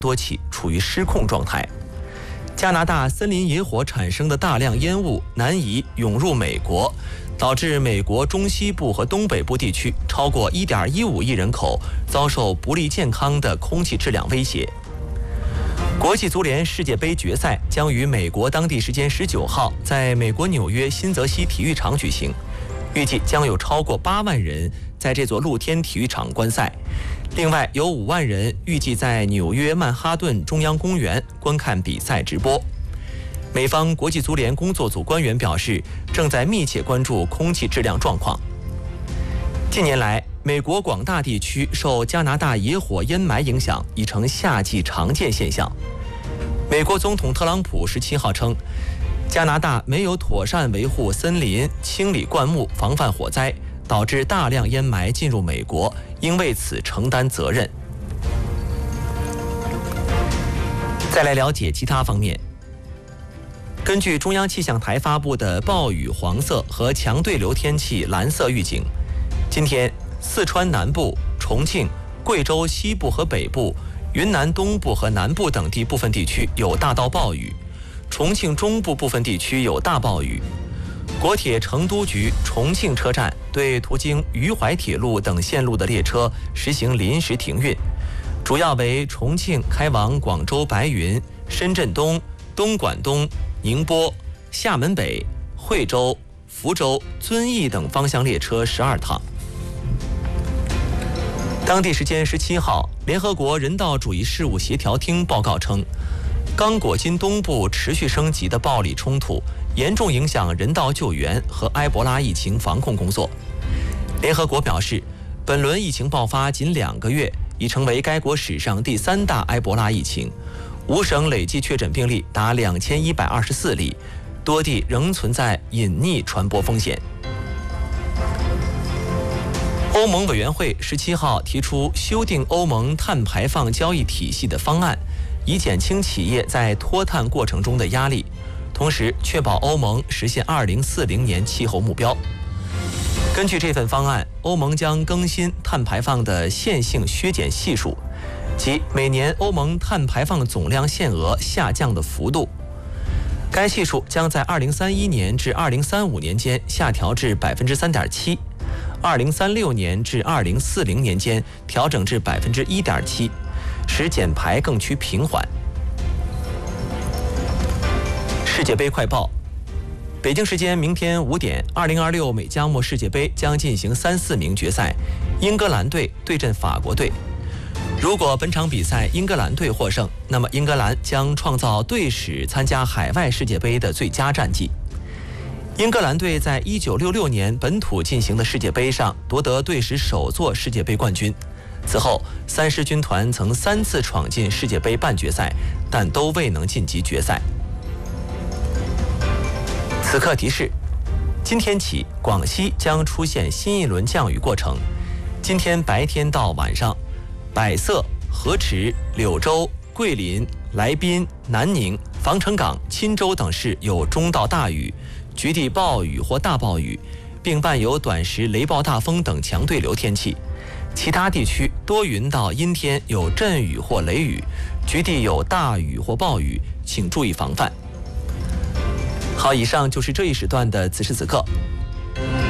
多起处于失控状态。加拿大森林野火产生的大量烟雾难以涌入美国，导致美国中西部和东北部地区超过1.15亿人口遭受不利健康的空气质量威胁。国际足联世界杯决赛将于美国当地时间19号在美国纽约新泽西体育场举行，预计将有超过8万人在这座露天体育场观赛，另外有5万人预计在纽约曼哈顿中央公园观看比赛直播。美方国际足联工作组官员表示，正在密切关注空气质量状况。近年来，美国广大地区受加拿大野火烟霾影响，已成夏季常见现象。美国总统特朗普17号称，加拿大没有妥善维护森林、清理灌木、防范火灾，导致大量烟霾进入美国，应为此承担责任。再来了解其他方面。根据中央气象台发布的暴雨黄色和强对流天气蓝色预警，今天四川南部、重庆、贵州西部和北部、云南东部和南部等地部分地区有大到暴雨，重庆中部部分地区有大暴雨。国铁成都局重庆车站对途经渝淮铁路等线路的列车实行临时停运，主要为重庆开往广州白云、深圳东、东莞东、宁波、厦门北、惠州、福州、遵义等方向列车12趟。当地时间17号，联合国人道主义事务协调厅报告称，刚果金东部持续升级的暴力冲突严重影响人道救援和埃博拉疫情防控工作。联合国表示，本轮疫情爆发仅2个月，已成为该国史上第3大埃博拉疫情，5省累计确诊病例达2124例，多地仍存在隐匿传播风险。欧盟委员会17号提出修订欧盟碳排放交易体系的方案，以减轻企业在脱碳过程中的压力，同时确保欧盟实现2040年气候目标。根据这份方案，欧盟将更新碳排放的线性削减系数，即每年欧盟碳排放总量限额下降的幅度。该系数将在2031年至2035年间下调至 3.7%。2036年至2040年间调整至 1.7%， 使减排更趋平缓。世界杯快报：北京时间明天5点，2026美加墨世界杯将进行3、4名决赛，英格兰队对阵法国队。如果本场比赛英格兰队获胜，那么英格兰将创造队史参加海外世界杯的最佳战绩。英格兰队在1966年本土进行的世界杯上夺得队史首座世界杯冠军。此后，三狮军团曾3次闯进世界杯半决赛，但都未能晋级决赛。此刻提示：今天起，广西将出现新一轮降雨过程。今天白天到晚上，百色、河池、柳州、桂林、来宾、南宁、防城港、钦州等市有中到大雨，局地暴雨或大暴雨，并伴有短时雷暴大风等强对流天气。其他地区多云到阴天，有阵雨或雷雨，局地有大雨或暴雨，请注意防范。好，以上就是这一时段的此时此刻。